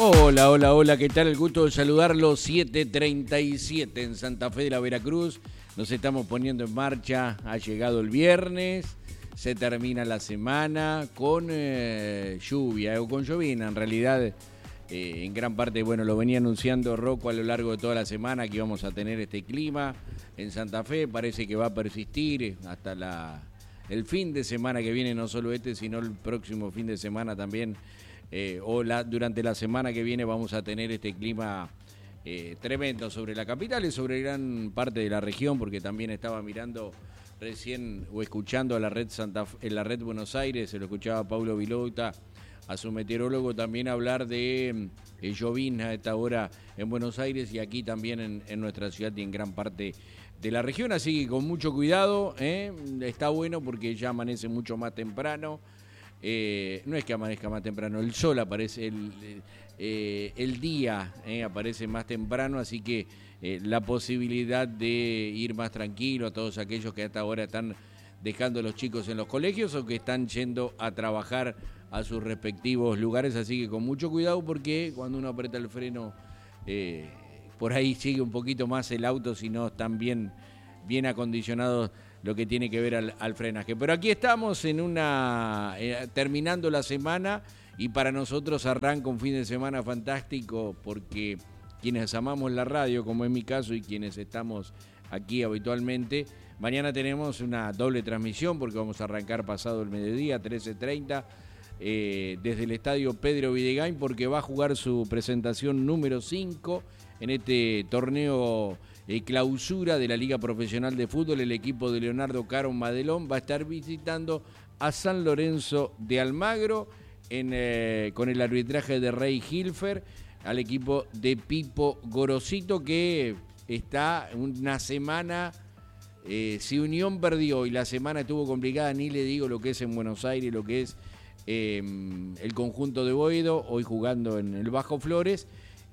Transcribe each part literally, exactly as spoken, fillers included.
Hola, hola, hola, ¿qué tal? El gusto de saludarlos. siete treinta y siete en Santa Fe de la Veracruz. Nos estamos poniendo en marcha. Ha llegado el viernes. Se termina la semana con eh, lluvia o con llovina. En realidad, eh, en gran parte, bueno, lo venía anunciando Rocco a lo largo de toda la semana que íbamos a tener este clima en Santa Fe. Parece que va a persistir hasta la, el fin de semana que viene, no solo este, sino el próximo fin de semana también. Eh, o la, durante la semana que viene vamos a tener este clima eh, tremendo sobre la capital y sobre gran parte de la región, porque también estaba mirando recién o escuchando a la red Santa Fe, en la red Buenos Aires, se lo escuchaba a Paulo Vilota, a su meteorólogo, también hablar de eh, llovizna a esta hora en Buenos Aires y aquí también en, en nuestra ciudad y en gran parte de la región, así que con mucho cuidado, ¿eh? Está bueno porque ya amanece mucho más temprano. Eh, no es que amanezca más temprano, el sol aparece, el, eh, el día eh, aparece más temprano, así que eh, la posibilidad de ir más tranquilo a todos aquellos que hasta ahora están dejando a los chicos en los colegios o que están yendo a trabajar a sus respectivos lugares, así que con mucho cuidado porque cuando uno aprieta el freno, eh, por ahí sigue un poquito más el auto si no están bien, bien acondicionados lo que tiene que ver al, al frenaje. Pero aquí estamos en una eh, terminando la semana y para nosotros arranca un fin de semana fantástico porque quienes amamos la radio, como es mi caso, y quienes estamos aquí habitualmente, mañana tenemos una doble transmisión porque vamos a arrancar pasado el mediodía, trece treinta, eh, desde el estadio Pedro Videgain, porque va a jugar su presentación número cinco en este torneo Eh, clausura de la Liga Profesional de Fútbol. El equipo de Leonardo Caron Madelón va a estar visitando a San Lorenzo de Almagro en, eh, con el arbitraje de Rey Hilfer, al equipo de Pipo Gorosito, que está una semana, eh, si Unión perdió y la semana estuvo complicada, ni le digo lo que es en Buenos Aires, lo que es eh, el conjunto de Boedo, hoy jugando en el Bajo Flores.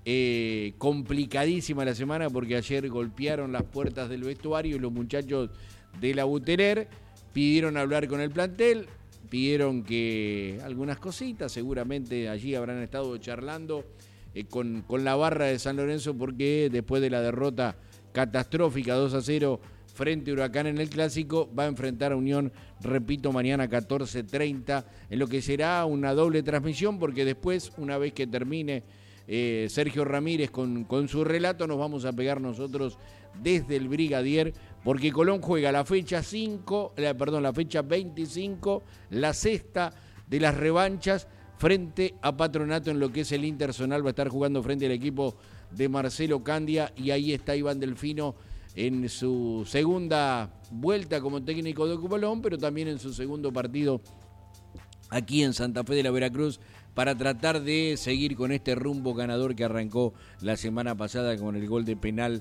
Eh, complicadísima la semana porque ayer golpearon las puertas del vestuario y los muchachos de la Buteler pidieron hablar con el plantel, pidieron que algunas cositas, seguramente allí habrán estado charlando eh, con, con la barra de San Lorenzo porque después de la derrota catastrófica dos a cero frente a Huracán en el Clásico, va a enfrentar a Unión, repito, mañana catorce treinta, en lo que será una doble transmisión porque después, una vez que termine Eh, Sergio Ramírez con, con su relato, nos vamos a pegar nosotros desde el Brigadier, porque Colón juega la fecha cinco, la, perdón, la fecha veinticinco, la sexta de las revanchas frente a Patronato en lo que es el Interzonal, va a estar jugando frente al equipo de Marcelo Candia y ahí está Iván Delfino en su segunda vuelta como técnico de Colón, pero también en su segundo partido aquí en Santa Fe de la Veracruz, para tratar de seguir con este rumbo ganador que arrancó la semana pasada con el gol de penal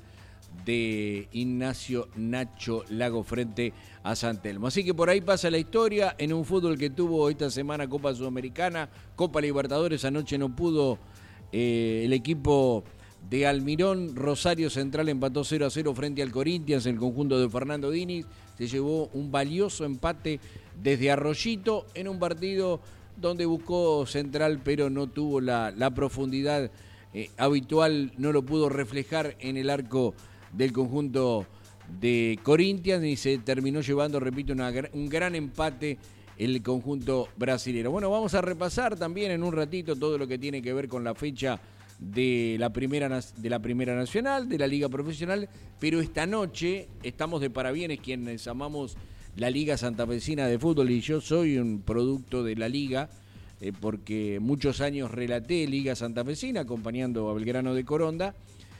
de Ignacio Nacho Lago frente a San Telmo. Así que por ahí pasa la historia en un fútbol que tuvo esta semana Copa Sudamericana, Copa Libertadores. Anoche no pudo eh, el equipo de Almirón. Rosario Central empató cero a cero frente al Corinthians, el conjunto de Fernando Diniz se llevó un valioso empate desde Arroyito en un partido donde buscó Central, pero no tuvo la, la profundidad eh, habitual, no lo pudo reflejar en el arco del conjunto de Corinthians y se terminó llevando, repito, una, un gran empate el conjunto brasilero. Bueno, vamos a repasar también en un ratito todo lo que tiene que ver con la fecha de la primera, de la primera nacional, de la Liga Profesional, pero esta noche estamos de parabienes quienes amamos la Liga Santafesina de Fútbol, y yo soy un producto de la Liga, eh, porque muchos años relaté Liga Santafesina acompañando a Belgrano de Coronda,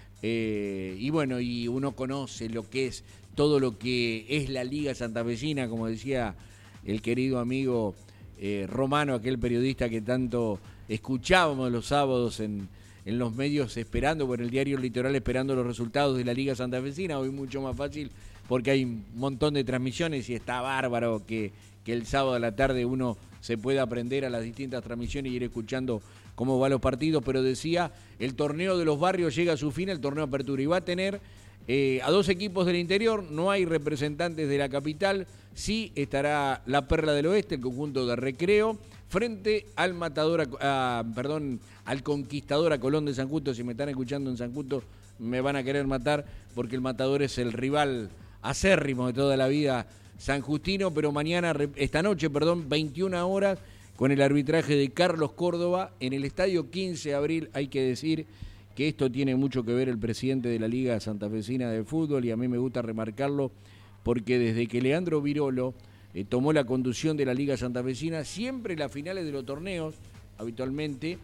eh, y bueno, y uno conoce lo que es, todo lo que es la Liga Santafesina, como decía el querido amigo eh, Romano, aquel periodista que tanto escuchábamos los sábados en, en los medios esperando, por el diario Litoral, esperando los resultados de la Liga Santafesina. Hoy mucho más fácil porque hay un montón de transmisiones y está bárbaro que, que el sábado a la tarde uno se pueda aprender a las distintas transmisiones y ir escuchando cómo van los partidos. Pero decía, el torneo de los barrios llega a su fin, el torneo Apertura, y va a tener Eh, a dos equipos del interior, no hay representantes de la capital, sí estará la Perla del Oeste, el conjunto de Recreo, frente al Matador, a, a, perdón, al Conquistador a Colón de San Justo. Si me están escuchando en San Justo me van a querer matar porque el Matador es el rival acérrimo de toda la vida sanjustino, pero mañana, esta noche, perdón, veintiuna horas, con el arbitraje de Carlos Córdoba en el estadio quince de abril. Hay que decir que esto tiene mucho que ver el presidente de la Liga Santafesina de Fútbol, y a mí me gusta remarcarlo porque desde que Leandro Virolo eh, tomó la conducción de la Liga Santafesina, siempre las finales de los torneos, habitualmente,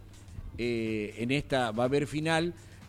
eh, en esta va a haber final,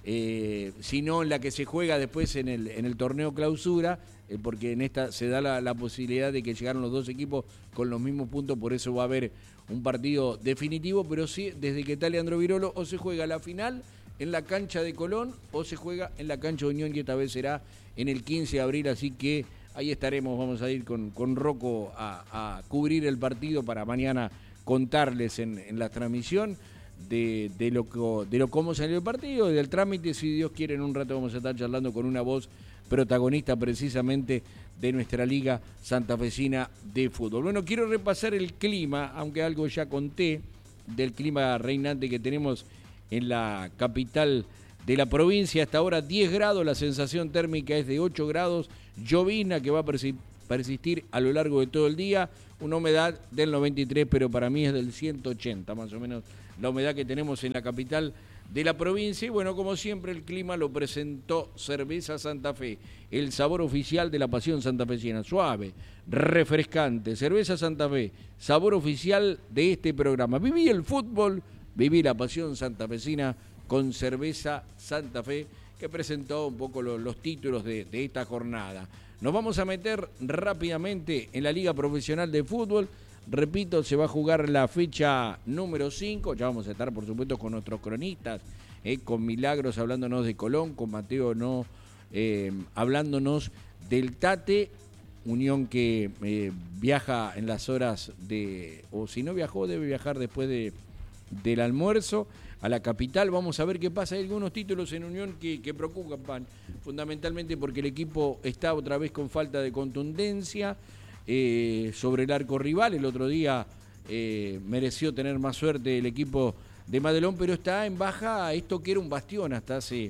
eh, sino en la que se juega después en el, en el torneo clausura, eh, porque en esta se da la, la posibilidad de que llegaron los dos equipos con los mismos puntos, por eso va a haber un partido definitivo, pero sí, desde que está Leandro Virolo, o se juega la final en la cancha de Colón o se juega en la cancha de Unión, y esta vez será en el quince de abril, así que ahí estaremos, vamos a ir con, con Rocco a, a cubrir el partido para mañana contarles en, en la transmisión de, de, lo, de lo cómo salió el partido, del trámite. Si Dios quiere, en un rato vamos a estar charlando con una voz protagonista precisamente de nuestra Liga Santafesina de Fútbol. Bueno, quiero repasar el clima, aunque algo ya conté del clima reinante que tenemos en la capital de la provincia. Hasta ahora diez grados, la sensación térmica es de ocho grados, llovizna que va a persistir a lo largo de todo el día, una humedad del noventa y tres, pero para mí es del ciento ochenta, más o menos la humedad que tenemos en la capital de la provincia. Y bueno, como siempre, el clima lo presentó Cerveza Santa Fe, el sabor oficial de la pasión santafesina, suave, refrescante. Cerveza Santa Fe, sabor oficial de este programa. Viví el fútbol, viví la pasión santafesina con Cerveza Santa Fe, que presentó un poco los, los títulos de, de esta jornada. Nos vamos a meter rápidamente en la Liga Profesional de Fútbol. Repito, se va a jugar la fecha número cinco. Ya vamos a estar, por supuesto, con nuestros cronistas, eh, con Milagros hablándonos de Colón, con Mateo no eh, hablándonos del Tate, Unión que eh, viaja en las horas de, o si no viajó, debe viajar después de del almuerzo a la capital. Vamos a ver qué pasa. Hay algunos títulos en Unión que, que preocupan, fundamentalmente porque el equipo está otra vez con falta de contundencia eh, sobre el arco rival. El otro día eh, mereció tener más suerte el equipo de Madelón, pero está en baja esto que era un bastión hasta hace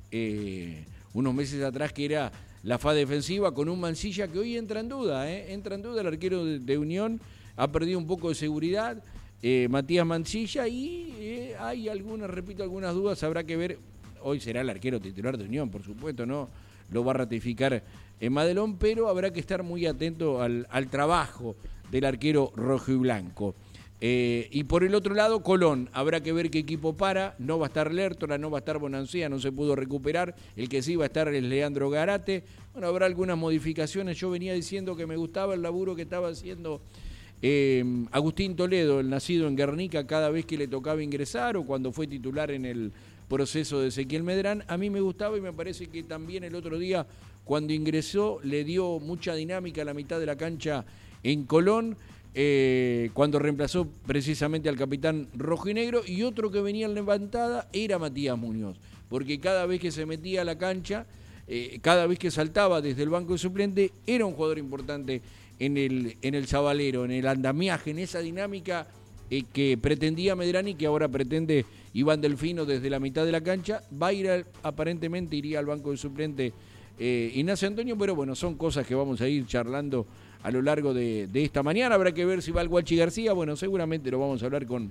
eh, unos meses atrás, que era la fase defensiva, con un Mancilla que hoy entra en duda, ¿eh? entra en duda el arquero de, de Unión, ha perdido un poco de seguridad. Eh, Matías Mancilla, y eh, hay algunas, repito, algunas dudas, habrá que ver. Hoy será el arquero titular de Unión, por supuesto, no lo va a ratificar en Madelón, pero habrá que estar muy atento al, al trabajo del arquero rojo y blanco. Eh, y por el otro lado, Colón, habrá que ver qué equipo para. No va a estar Lertora, no va a estar Bonancea, no se pudo recuperar. El que sí va a estar es Leandro Garate. Bueno, habrá algunas modificaciones. Yo venía diciendo que me gustaba el laburo que estaba haciendo Eh, Agustín Toledo, el nacido en Guernica, cada vez que le tocaba ingresar o cuando fue titular en el proceso de Ezequiel Medrán. A mí me gustaba, y me parece que también el otro día cuando ingresó le dio mucha dinámica a la mitad de la cancha en Colón, eh, cuando reemplazó precisamente al capitán rojo y negro. Y otro que venía en levantada era Matías Muñoz, porque cada vez que se metía a la cancha, eh, cada vez que saltaba desde el banco de suplente, era un jugador importante en el, en el Zabalero, en el andamiaje, en esa dinámica eh, que pretendía Medrán y que ahora pretende Iván Delfino desde la mitad de la cancha. Va a ir, al, aparentemente iría al banco de suplente eh, Ignacio Antonio, pero bueno, son cosas que vamos a ir charlando a lo largo de, de esta mañana. Habrá que ver si va el Guachi García, bueno, seguramente lo vamos a hablar con,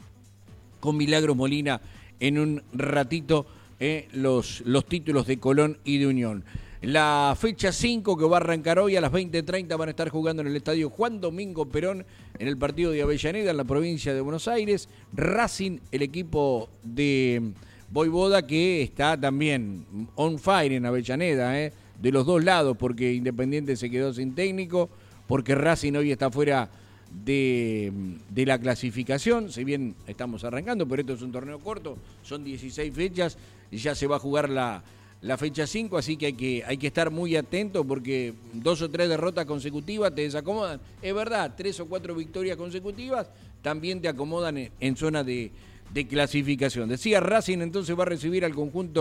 con Milagros Molina en un ratito, eh, los, los títulos de Colón y de Unión. La fecha cinco, que va a arrancar hoy a las veinte treinta, van a estar jugando en el estadio Juan Domingo Perón, en el partido de Avellaneda, en la provincia de Buenos Aires. Racing, el equipo de Voivoda, que está también on fire en Avellaneda, ¿eh? de los dos lados, porque Independiente se quedó sin técnico, porque Racing hoy está fuera de, de la clasificación. Si bien estamos arrancando, pero esto es un torneo corto, son dieciséis fechas y ya se va a jugar la... la fecha cinco, así que hay que hay que estar muy atento, porque dos o tres derrotas consecutivas te desacomodan. Es verdad, tres o cuatro victorias consecutivas también te acomodan en, en zona de, de clasificación. Decía, Racing entonces va a recibir al conjunto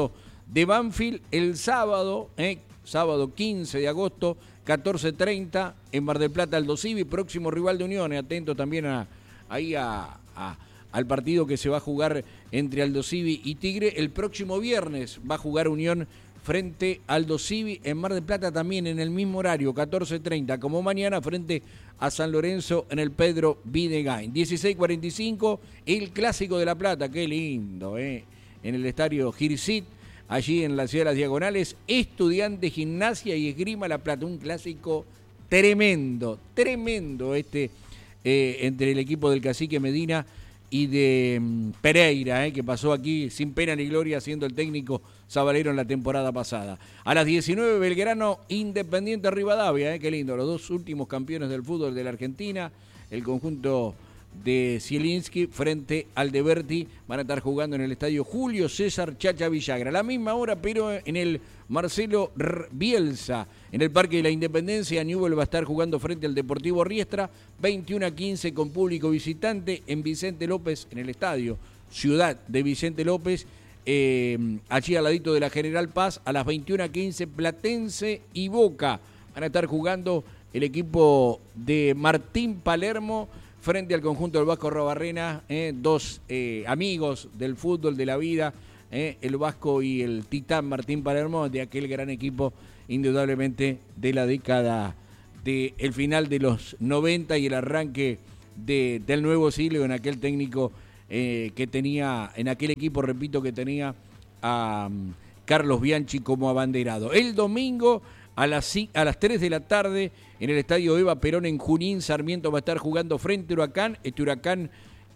de Banfield el sábado, eh, sábado quince de agosto, catorce treinta, en Mar del Plata, Aldo Civi, próximo rival de Unión. Atento también a, ahí a, a, al partido que se va a jugar entre Aldo Civi y Tigre. El próximo viernes va a jugar Unión frente a Aldo Civi en Mar del Plata, también en el mismo horario, catorce treinta, como mañana, frente a San Lorenzo en el Pedro Videgain. dieciséis cuarenta y cinco, el Clásico de La Plata, qué lindo, ¿eh? En el estadio Girsit, allí en la ciudad de las Diagonales, Estudiantes, Gimnasia y Esgrima La Plata, un clásico tremendo, tremendo este eh, entre el equipo del Cacique Medina y de um, Pereira, eh, que pasó aquí sin pena ni gloria siendo el técnico sabalero en la temporada pasada. A las diecinueve, Belgrano, Independiente Rivadavia, eh, qué lindo, los dos últimos campeones del fútbol de la Argentina, el conjunto de Zielinski frente al de Berti, van a estar jugando en el estadio Julio César Chacha Villagra, a la misma hora, pero en el Marcelo Bielsa, en el Parque de la Independencia. Newell va a estar jugando frente al Deportivo Riestra, veintiuno a quince con público visitante en Vicente López, en el estadio Ciudad de Vicente López, eh, allí al ladito de la General Paz. A las veintiuno a quince, Platense y Boca van a estar jugando el equipo de Martín Palermo frente al conjunto del Vasco Arrobarrena, eh, dos eh, amigos del fútbol de la vida, eh, el Vasco y el Titán Martín Palermo, de aquel gran equipo indudablemente de la década del final de los noventa y el arranque de, del nuevo siglo, en aquel técnico eh, que tenía, en aquel equipo, repito, que tenía a um, Carlos Bianchi como abanderado. El domingo a las, a las tres de la tarde, en el estadio Eva Perón en Junín, Sarmiento va a estar jugando frente a Huracán, este Huracán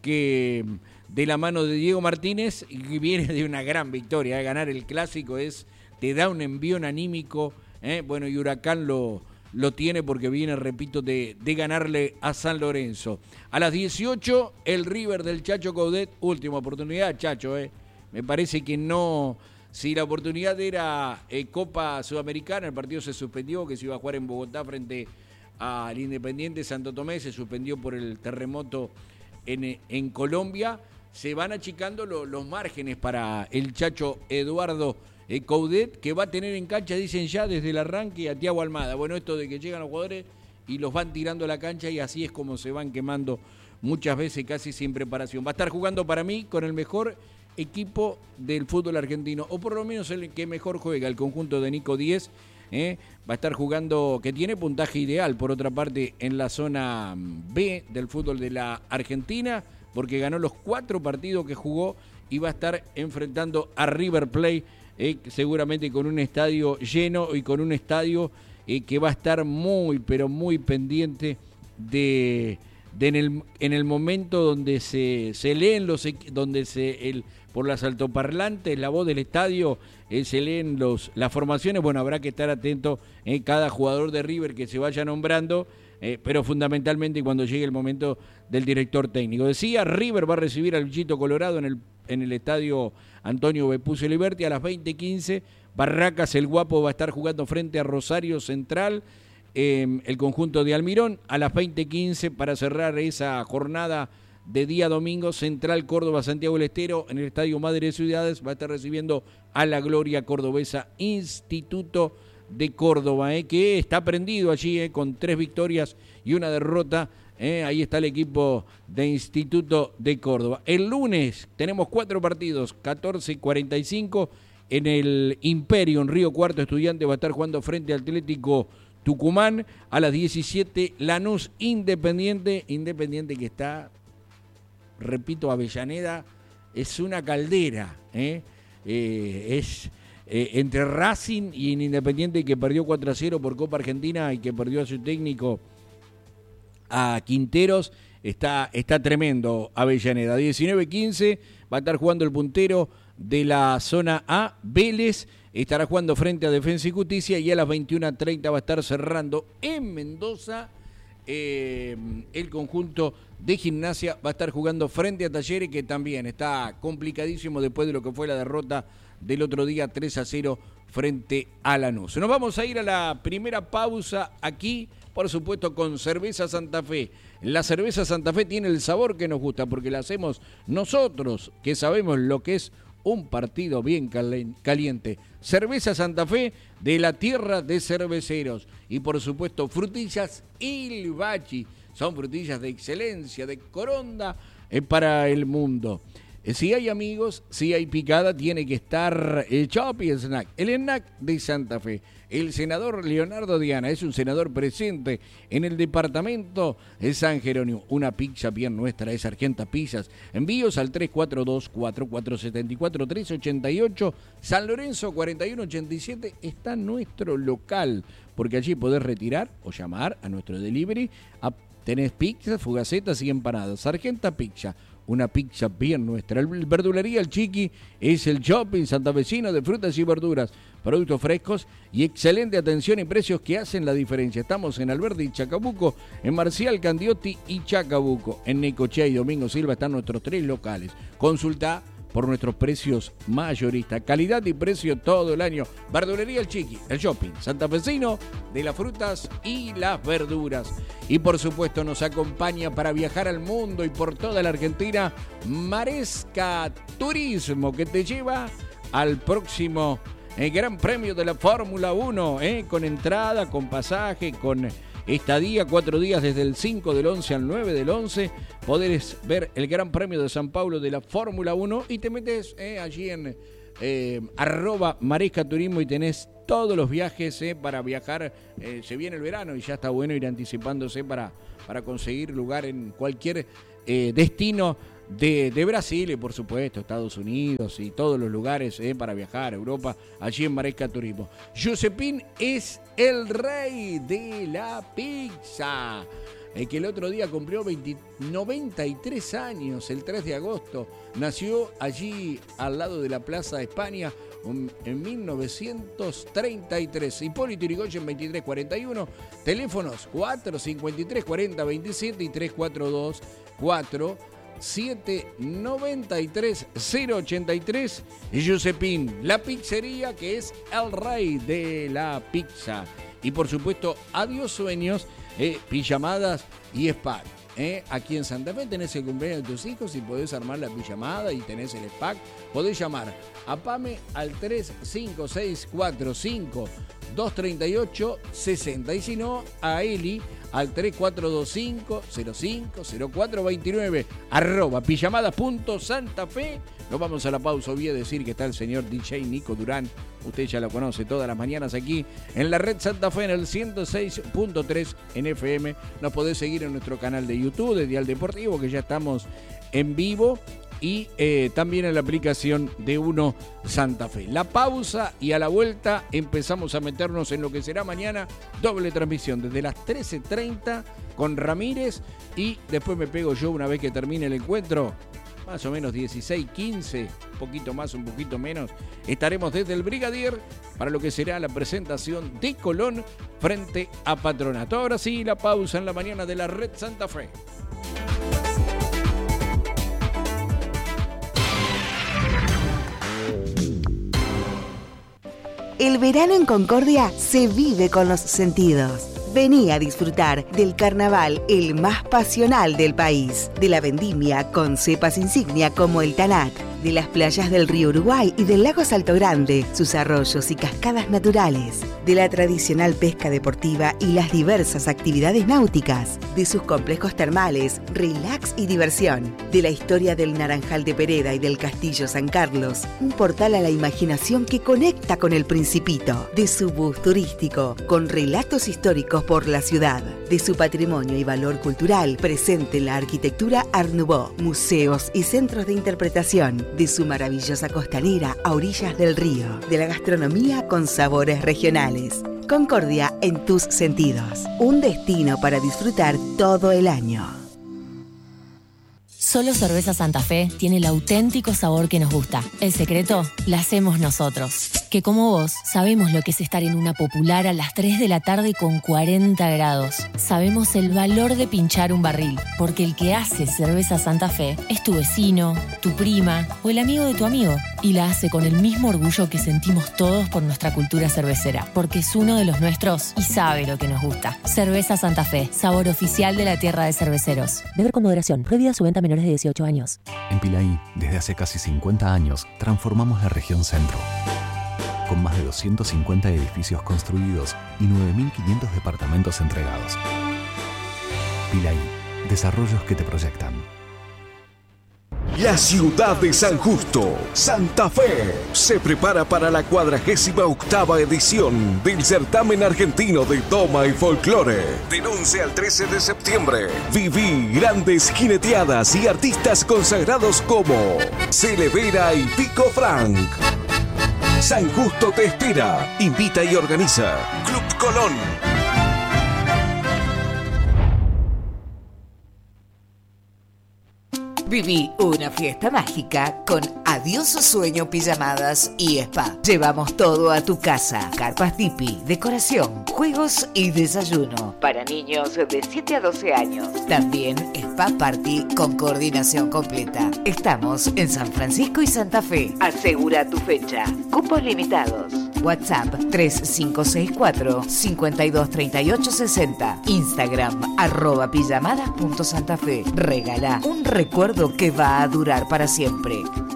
que de la mano de Diego Martínez viene de una gran victoria, ¿eh? Ganar el clásico es, te da un envión anímico, ¿eh? Bueno, y Huracán lo, lo tiene porque viene, repito, de, de ganarle a San Lorenzo. A las dieciocho, el River del Chacho Coudet, última oportunidad, Chacho, ¿eh? Me parece que no... Si la oportunidad era eh, Copa Sudamericana, el partido se suspendió, que se iba a jugar en Bogotá frente al Independiente Santo Tomé, se suspendió por el terremoto en, en Colombia. Se van achicando lo, los márgenes para el Chacho Eduardo eh, Coudet, que va a tener en cancha, dicen ya desde el arranque, a Thiago Almada. Bueno, esto de que llegan los jugadores y los van tirando a la cancha, y así es como se van quemando muchas veces casi sin preparación. Va a estar jugando para mí con el mejor equipo del fútbol argentino, o por lo menos el que mejor juega, el conjunto de Nico Díez, ¿eh? Va a estar jugando, que tiene puntaje ideal, por otra parte, en la zona B del fútbol de la Argentina, porque ganó los cuatro partidos que jugó y va a estar enfrentando a River Plate, eh, seguramente con un estadio lleno y con un estadio eh, que va a estar muy, pero muy pendiente de... De en, el, en el momento donde se, se leen los, donde se el, por las altoparlantes, la voz del estadio, eh, se leen los, las formaciones. Bueno, habrá que estar atento en eh, cada jugador de River que se vaya nombrando, eh, pero fundamentalmente cuando llegue el momento del director técnico. Decía, River va a recibir al Bichito Colorado en el, en el estadio Antonio Vespucio Liberti a las veinte quince. Barracas el Guapo va a estar jugando frente a Rosario Central. Eh, el conjunto de Almirón a las veinte quince para cerrar esa jornada de día domingo. Central Córdoba Santiago del Estero en el estadio Madre de Ciudades va a estar recibiendo a la Gloria Cordobesa Instituto de Córdoba, eh, que está prendido allí eh, con tres victorias y una derrota. Eh, ahí está el equipo de Instituto de Córdoba. El lunes tenemos cuatro partidos, catorce cuarenta y cinco en el Imperio en Río Cuarto. Estudiante va a estar jugando frente al Atlético Tucumán. A las diecisiete, Lanús Independiente, Independiente que está, repito, Avellaneda, es una caldera, ¿eh? Eh, es eh, entre Racing y Independiente, que perdió cuatro a cero por Copa Argentina y que perdió a su técnico, a Quinteros, está, está tremendo Avellaneda. diecinueve quince va a estar jugando el puntero de la zona A, Vélez, estará jugando frente a Defensa y Justicia, y a las veintiuna treinta va a estar cerrando en Mendoza eh, el conjunto de Gimnasia, va a estar jugando frente a Talleres, que también está complicadísimo después de lo que fue la derrota del otro día tres a cero frente a Lanús. Nos vamos a ir a la primera pausa aquí, por supuesto, con Cerveza Santa Fe. La cerveza Santa Fe tiene el sabor que nos gusta, porque la hacemos nosotros, que sabemos lo que es un partido bien caliente. Cerveza Santa Fe, de la tierra de cerveceros. Y por supuesto, frutillas Il Bachi. Son frutillas de excelencia, de Coronda, eh, para el mundo. Eh, si hay amigos, si hay picada, tiene que estar el Chopi Snack, el snack de Santa Fe. El senador Leonardo Diana es un senador presente en el departamento de San Jerónimo. Una pizza bien nuestra es Argenta Pizzas. Envíos al tres cuatro dos, cuatro cuatro siete cuatro, tres ocho ocho. San Lorenzo cuarenta y uno ochenta y siete está nuestro local, porque allí podés retirar o llamar a nuestro delivery. A, tenés pizzas, fugacetas y empanadas. Argenta Pizza. Una pizza bien nuestra. El verdulería El Chiqui es el shopping santafesino de frutas y verduras, productos frescos y excelente atención y precios que hacen la diferencia. Estamos en Alberdi y Chacabuco, en Marcial, Candioti y Chacabuco. En Necochea y Domingo Silva están nuestros tres locales. Consulta por nuestros precios mayoristas. Calidad y precio todo el año. Verdulería El Chiqui, el shopping santafesino de las frutas y las verduras. Y por supuesto nos acompaña para viajar al mundo y por toda la Argentina Maresca Turismo, que te lleva al próximo eh, Gran Premio de la Fórmula uno, eh, con entrada, con pasaje, con estadía, cuatro días desde el cinco del once al nueve del once. Podés ver el Gran Premio de San Pablo de la Fórmula uno y te metes eh, allí en eh, arroba Maresca Turismo y tenés todos los viajes eh, para viajar. Eh, se viene el verano y ya está bueno ir anticipándose para, para conseguir lugar en cualquier eh, destino de, de Brasil y por supuesto Estados Unidos y todos los lugares eh, para viajar a Europa, allí en Maresca Turismo. Giuseppín es el rey de la pizza, el que el otro día cumplió veinte, noventa y tres años, el tres de agosto. Nació allí al lado de la Plaza de España en mil novecientos treinta y tres. Hipólito Yrigoyen veintitrés cuarenta y uno. Teléfonos cuatro cincuenta y tres cuarenta veintisiete y tres cuatro dos cuatro siete noventa y tres cero ochenta y tres. Giuseppín, la pizzería que es el rey de la pizza. Y por supuesto, Adiós Sueños, eh, pijamadas y spa. Eh, aquí en Santa Fe tenés el cumpleaños de tus hijos y podés armar la pijamada y tenés el spa. Podés llamar a Pame al tres cinco seis cuatro cinco dos tres ocho seis cero y si no a Eli al tres cuatro dos cinco cero cinco cero cuatro dos nueve, arroba pijamadas.santafe. Nos vamos a la pausa. Voy a decir que está el señor D J Nico Durán. Usted ya lo conoce todas las mañanas aquí en la red Santa Fe en el ciento seis punto tres en F M. Nos podés seguir en nuestro canal de YouTube de Dial Deportivo, que ya estamos en vivo. Y eh, también en la aplicación de Uno Santa Fe. La pausa y a la vuelta empezamos a meternos en lo que será mañana doble transmisión desde las trece treinta con Ramírez y después me pego yo una vez que termine el encuentro, más o menos dieciséis quince, un poquito más, un poquito menos. Estaremos desde el Brigadier para lo que será la presentación de Colón frente a Patronato. Ahora sí, la pausa en la mañana de la red Santa Fe. El verano en Concordia se vive con los sentidos. Vení a disfrutar del carnaval el más pasional del país, de la vendimia con cepas insignia como el Tanat, de las playas del río Uruguay y del lago Salto Grande, sus arroyos y cascadas naturales, de la tradicional pesca deportiva y las diversas actividades náuticas, de sus complejos termales, relax y diversión, de la historia del Naranjal de Pereda y del Castillo San Carlos, un portal a la imaginación que conecta con el Principito, de su bus turístico, con relatos históricos por la ciudad, de su patrimonio y valor cultural presente en la arquitectura Art Nouveau, museos y centros de interpretación, de su maravillosa costanera a orillas del río, de la gastronomía con sabores regionales. Concordia en tus sentidos, un destino para disfrutar todo el año. Solo Cerveza Santa Fe tiene el auténtico sabor que nos gusta. El secreto lo hacemos nosotros. que como vos sabemos lo que es estar en una popular a las tres de la tarde con cuarenta grados. Sabemos el valor de pinchar un barril, porque el que hace Cerveza Santa Fe es tu vecino, tu prima o el amigo de tu amigo. Y la hace con el mismo orgullo que sentimos todos por nuestra cultura cervecera, porque es uno de los nuestros y sabe lo que nos gusta. Cerveza Santa Fe, sabor oficial de la tierra de cerveceros. Beber con moderación. Prohibida su venta a menores de dieciocho años. En Pilaí, desde hace casi cincuenta años, transformamos la región centro. Con más de doscientos cincuenta edificios construidos y nueve mil quinientos departamentos entregados. Pilaí, desarrollos que te proyectan. La ciudad de San Justo, Santa Fe, se prepara para la cuadragésima octava edición del certamen argentino de Doma y Folclore. Del once al trece de septiembre, viví grandes jineteadas y artistas consagrados como Celevera y Pico Frank. San Justo te espera. Invita y organiza Club Colón. Viví una fiesta mágica con Adiós Sueño Pijamadas y Spa. Llevamos todo a tu casa. Carpas tipi, decoración, juegos y desayuno. Para niños de siete a doce años. También Spa Party con coordinación completa. Estamos en San Francisco y Santa Fe. Asegura tu fecha. Cupos limitados. WhatsApp tres cinco seis cuatro, cinco dos tres ocho seis cero. Instagram arroba pijamadas punto santafe. Regala un recuerdo que va a durar para siempre.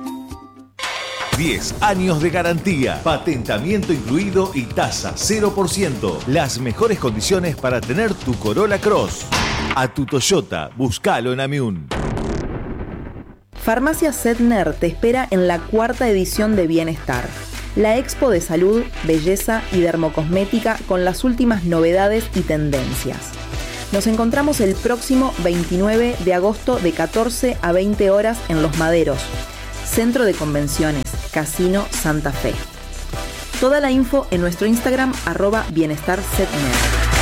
diez años de garantía, patentamiento incluido y tasa cero por ciento. Las mejores condiciones para tener tu Corolla Cross. A tu Toyota, búscalo en Amiún. Farmacia Setner te espera en la cuarta edición de Bienestar, la expo de salud, belleza y dermocosmética con las últimas novedades y tendencias. Nos encontramos el próximo veintinueve de agosto de catorce a veinte horas en Los Maderos, Centro de Convenciones, Casino Santa Fe. Toda la info en nuestro Instagram arroba bienestarsetner.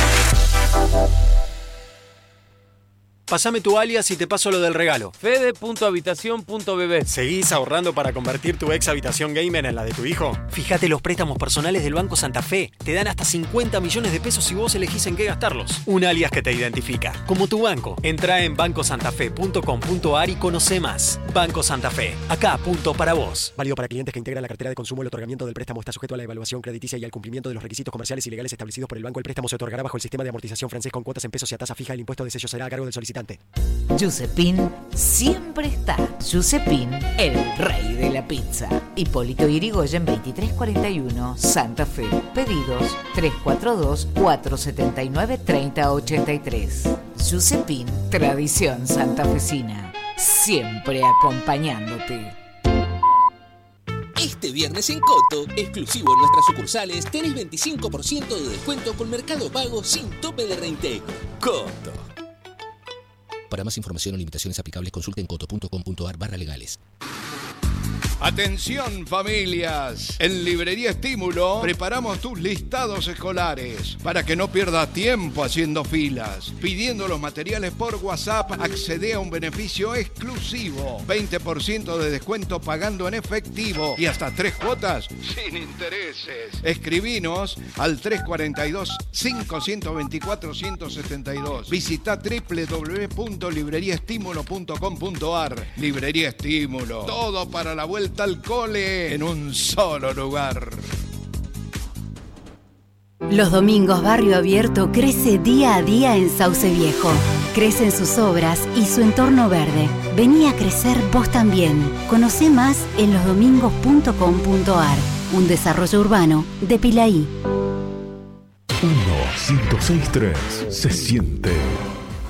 Pásame tu alias y te paso lo del regalo. Fede punto habitación punto b b. ¿Seguís ahorrando para convertir tu ex habitación gamer en la de tu hijo? Fíjate los préstamos personales del Banco Santa Fe. Te dan hasta cincuenta millones de pesos si vos elegís en qué gastarlos. Un alias que te identifica, como tu banco. Entrá en banco santa fe punto com punto a r y conoce más. Banco Santa Fe. Acá, punto para vos. Válido para clientes que integran la cartera de consumo. El otorgamiento del préstamo está sujeto a la evaluación crediticia y al cumplimiento de los requisitos comerciales y legales establecidos por el banco. El préstamo se otorgará bajo el sistema de amortización francés con cuotas en pesos y a tasa fija. El impuesto de sello será a cargo del solicitante. Giuseppin siempre está. Giuseppin, el rey de la pizza. Hipólito Yrigoyen veintitrés cuarenta y uno, Santa Fe. Pedidos tres cuatro dos, cuatro siete nueve, tres cero ocho tres. Giuseppin, tradición santafesina. Siempre acompañándote. Este viernes en Coto, exclusivo en nuestras sucursales, tenés veinticinco por ciento de descuento con Mercado Pago sin tope de reintegro. Coto. Para más información o limitaciones aplicables, consulten coto punto com punto a r barra legales. Atención familias, en Librería Estímulo preparamos tus listados escolares para que no pierdas tiempo haciendo filas. Pidiendo los materiales por WhatsApp, accede a un beneficio exclusivo, veinte por ciento de descuento pagando en efectivo y hasta tres cuotas sin intereses. Escribinos al tres cuatro dos, cinco dos cuatro, uno siete dos. Visita doble u doble u doble u punto librería estímulo punto com punto a r. Librería Estímulo, todo para la vuelta al cole en un solo lugar. Los domingos Barrio Abierto crece día a día en Sauce Viejo. Crecen sus obras y su entorno verde. Vení a crecer vos también. Conocé más en los domingos punto com punto a r. Un desarrollo urbano de Pilaí. uno, ciento seis punto tres. Se siente.